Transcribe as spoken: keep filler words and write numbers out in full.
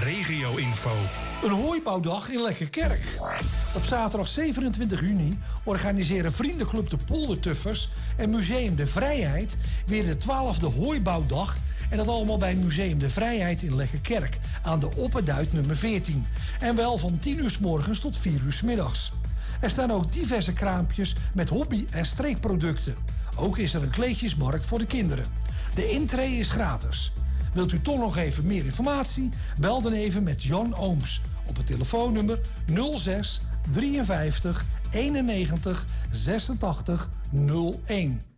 regio-info. Een hooibouwdag in Lekkerkerk. Op zaterdag zevenentwintig juni organiseren Vriendenclub de Poldertuffers en Museum de Vrijheid weer de twaalfde hooibouwdag. En dat allemaal bij Museum de Vrijheid in Lekkerkerk aan de Opperduit nummer veertien. En wel van tien uur 's morgens tot vier uur 's middags. Er staan ook diverse kraampjes met hobby- en streekproducten. Ook is er een kleedjesmarkt voor de kinderen. De intree is gratis. Wilt u toch nog even meer informatie? Bel dan even met Jan Ooms op het telefoonnummer nul zes drieënvijftig eenennegentig zesentachtig nul een.